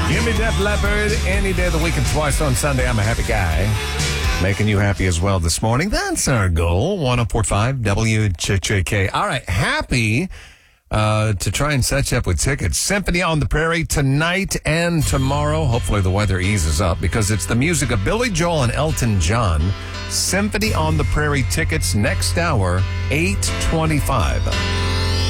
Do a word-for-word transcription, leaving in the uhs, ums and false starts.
Give me Def Leppard any day of the week and twice on Sunday. I'm a happy guy. Making you happy as well this morning. That's our goal. one oh four point five W J J K. All right. Happy uh, to try and set you up with tickets. Symphony on the Prairie tonight and tomorrow. Hopefully the weather eases up because it's the music of Billy Joel and Elton John. Symphony on the Prairie tickets next hour, eight twenty-five.